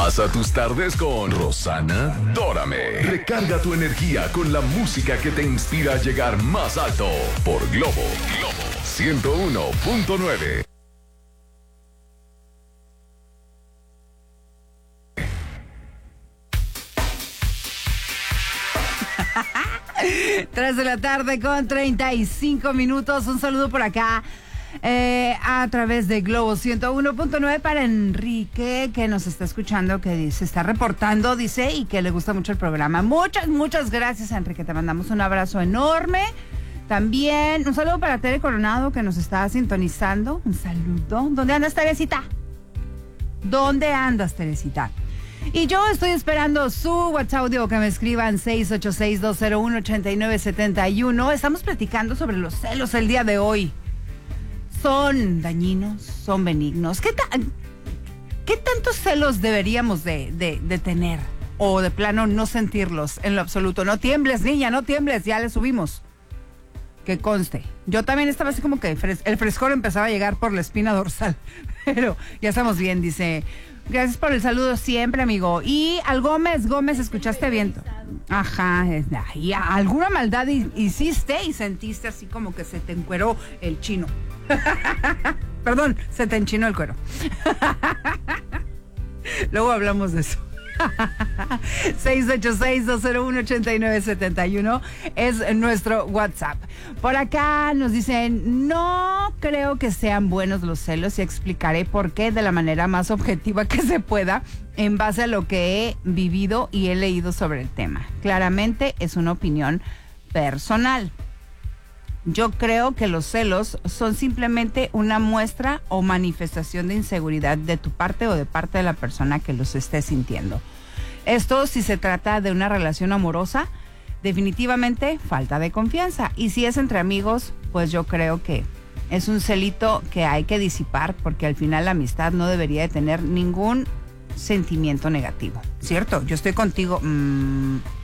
Pasa tus tardes con Rosana Dórame. Recarga tu energía con la música que te inspira a llegar más alto por Globo 101.9. Tres de la tarde con 35 minutos. Un saludo por acá a través de Globo 101.9 para Enrique, que nos está escuchando, que se está reportando, dice, y que le gusta mucho el programa. Muchas gracias, Enrique. Te mandamos un abrazo enorme. También un saludo para Tere Coronado, que nos está sintonizando. Un saludo. ¿Dónde andas, Teresita? ¿Dónde andas, Teresita? Y yo estoy esperando su WhatsApp audio, que me escriban 686-201-8971. Estamos platicando sobre los celos el día de hoy. ¿Son dañinos? ¿Son benignos? ¿Qué tantos celos deberíamos de tener? O de plano no sentirlos en lo absoluto. No tiembles, niña, no tiembles, ya le subimos. Que conste. Yo también estaba así como que el frescor empezaba a llegar por la espina dorsal. Pero ya estamos bien, dice. Gracias por el saludo siempre, amigo. Y al Gómez, ¿escuchaste bien? Ajá, y alguna maldad hiciste y sentiste así como que se te encueró el chino. Perdón, se te enchinó el cuero. Luego hablamos de eso. 686-201-8971 es nuestro WhatsApp. Por acá nos dicen: no creo que sean buenos los celos, y explicaré por qué de la manera más objetiva que se pueda, en base a lo que he vivido y he leído sobre el tema. Claramente es una opinión personal. Yo creo que los celos son simplemente una muestra o manifestación de inseguridad de tu parte o de parte de la persona que los esté sintiendo. Esto, si se trata de una relación amorosa, definitivamente falta de confianza. Y si es entre amigos, pues yo creo que es un celito que hay que disipar, porque al final la amistad no debería de tener ningún sentimiento negativo, ¿cierto? Yo estoy contigo.